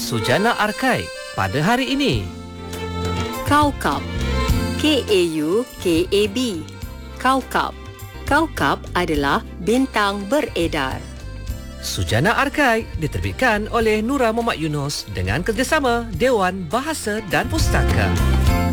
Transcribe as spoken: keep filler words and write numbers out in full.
Sujana Arkai pada hari ini. Kaukab, K A U K A B. Kaukab. Kaukab adalah bintang beredar. Sujana Arkai diterbitkan oleh Nura Muhammad Yunus dengan kerjasama Dewan Bahasa dan Pustaka.